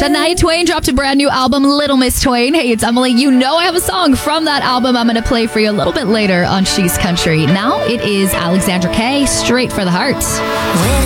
Shania Twain dropped a brand new album, Little Miss Twain. Hey, it's Emily. You know I have a song from that album I'm going to play for you a little bit later on She's Country. Now it is Alexandra Kay, Straight for the Heart.